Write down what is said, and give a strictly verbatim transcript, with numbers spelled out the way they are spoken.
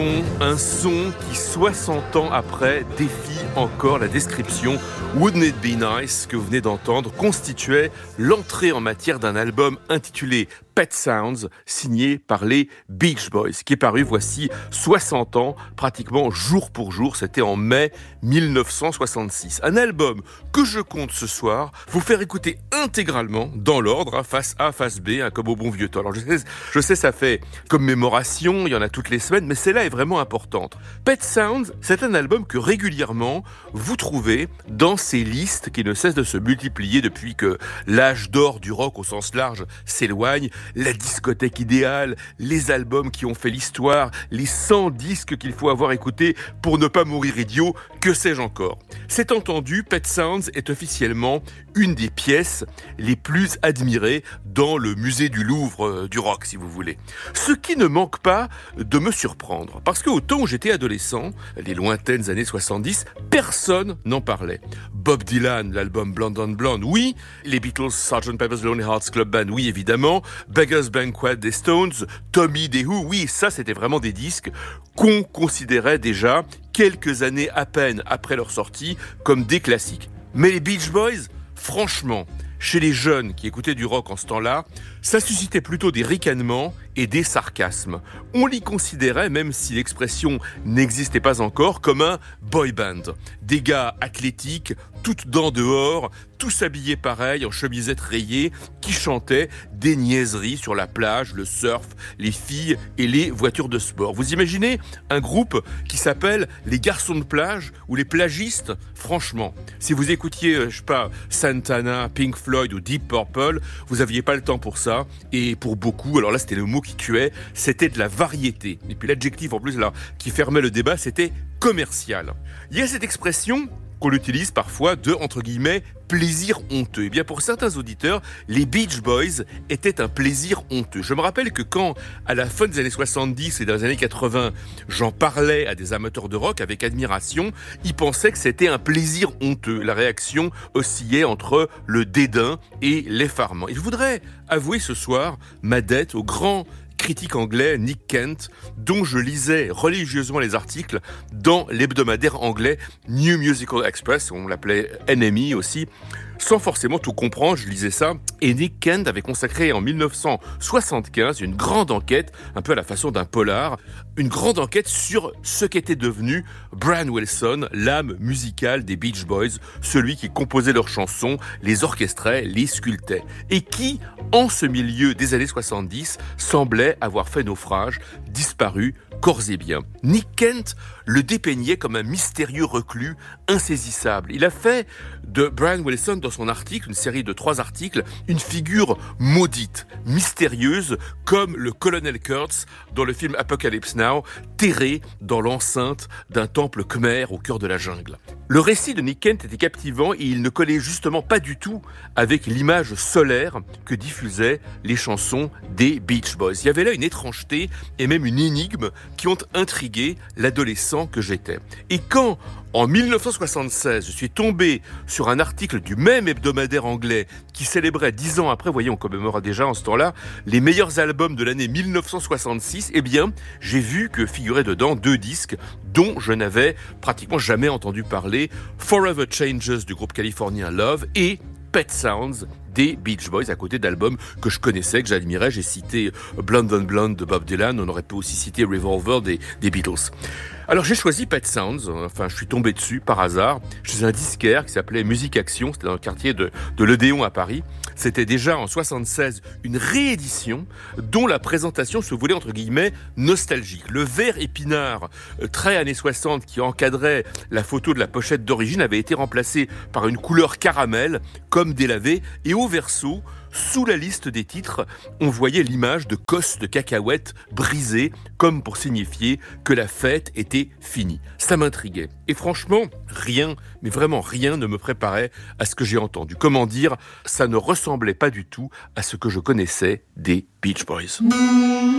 Un son qui, soixante ans après, défie encore la description. Wouldn't It Be Nice, que vous venez d'entendre, constituait l'entrée en matière d'un album intitulé Pet Sounds, signé par les Beach Boys, qui est paru voici soixante ans, pratiquement jour pour jour. C'était en mai mille neuf cent soixante-six. Un album que je compte ce soir vous faire écouter intégralement, dans l'ordre, hein, face A, face B, hein, comme au bon vieux temps. Alors je sais, je sais, ça fait commémoration, il y en a toutes les semaines, mais celle-là est vraiment importante. Pet Sounds, c'est un album que régulièrement vous trouvez dans ces listes qui ne cessent de se multiplier depuis que l'âge d'or du rock au sens large s'éloigne. La discothèque idéale, les albums qui ont fait l'histoire, les cent disques qu'il faut avoir écoutés pour ne pas mourir idiot, que sais-je encore. C'est entendu, Pet Sounds est officiellement une des pièces les plus admirées dans le musée du Louvre euh, du rock, si vous voulez. Ce qui ne manque pas de me surprendre, parce qu'au temps où j'étais adolescent, les lointaines années soixante-dix, personne n'en parlait. Bob Dylan, l'album Blonde on Blonde, oui. Les Beatles, sergeant Pepper's Lonely Hearts Club Band, oui évidemment. Beggar's Banquet des Stones, Tommy des Who, oui, ça c'était vraiment des disques qu'on considérait déjà, quelques années à peine après leur sortie, comme des classiques. Mais les Beach Boys, franchement, chez les jeunes qui écoutaient du rock en ce temps-là, ça suscitait plutôt des ricanements et des sarcasmes. On l'y considérait, même si l'expression n'existait pas encore, comme un boy band. Des gars athlétiques, toutes dents dehors, tous habillés pareil, en chemisette rayée, qui chantaient des niaiseries sur la plage, le surf, les filles et les voitures de sport. Vous imaginez un groupe qui s'appelle les garçons de plage ou les plagistes? Franchement, si vous écoutiez, je sais pas, Santana, Pink Floyd ou Deep Purple, vous aviez pas le temps pour ça. Et pour beaucoup, alors là c'était le mot qui tuait, c'était de la variété. Et puis l'adjectif en plus là qui fermait le débat, c'était commercial. Il y a cette expression qu'on utilise parfois de, entre guillemets, plaisir honteux. Eh bien, pour certains auditeurs, les Beach Boys étaient un plaisir honteux. Je me rappelle que quand, à la fin des années soixante-dix et dans les années quatre-vingts, j'en parlais à des amateurs de rock avec admiration, ils pensaient que c'était un plaisir honteux. La réaction oscillait entre le dédain et l'effarement. Et je voudrais avouer ce soir ma dette au grand critique anglais Nick Kent, dont je lisais religieusement les articles dans l'hebdomadaire anglais New Musical Express, on l'appelait N M E aussi, sans forcément tout comprendre, je lisais ça, et Nick Kent avait consacré en dix-neuf cent soixante-quinze une grande enquête, un peu à la façon d'un polar, une grande enquête sur ce qu'était devenu Brian Wilson, l'âme musicale des Beach Boys, celui qui composait leurs chansons, les orchestrait, les sculptait, et qui, en ce milieu des années soixante-dix, semblait avoir fait naufrage, disparu corps et biens. Nick Kent le dépeignait comme un mystérieux reclus, insaisissable. Il a fait de Brian Wilson, dans son article, une série de trois articles, une figure maudite, mystérieuse, comme le colonel Kurtz dans le film Apocalypse Now, terré dans l'enceinte d'un temple khmer au cœur de la jungle. Le récit de Nick Kent était captivant et il ne collait justement pas du tout avec l'image solaire que diffusaient les chansons des Beach Boys. Il y avait là une étrangeté et même une énigme qui ont intrigué l'adolescent que j'étais. Et quand, en dix-neuf cent soixante-seize, je suis tombé sur un article du même hebdomadaire anglais qui célébrait dix ans après, vous voyez, on commémore déjà en ce temps-là, les meilleurs albums de l'année dix-neuf cent soixante-six, eh bien, j'ai vu que figuraient dedans deux disques dont je n'avais pratiquement jamais entendu parler, Forever Changes du groupe californien Love et Pet Sounds des Beach Boys, à côté d'albums que je connaissais, que j'admirais. J'ai cité Blonde on Blonde de Bob Dylan, on aurait pu aussi citer Revolver des, des Beatles. Alors j'ai choisi Pet Sounds, enfin je suis tombé dessus par hasard, chez un disquaire qui s'appelait Musique Action, c'était dans le quartier de, de l'Odéon à Paris. C'était déjà en soixante-seize une réédition dont la présentation se voulait entre guillemets nostalgique. Le vert épinard très années soixante qui encadrait la photo de la pochette d'origine avait été remplacé par une couleur caramel comme délavé, et au verso, sous la liste des titres, on voyait l'image de cosses de cacahuètes brisées, comme pour signifier que la fête était finie. Ça m'intriguait. Et franchement, rien, mais vraiment rien ne me préparait à ce que j'ai entendu. Comment dire, ça ne ressemblait pas du tout à ce que je connaissais des Beach Boys.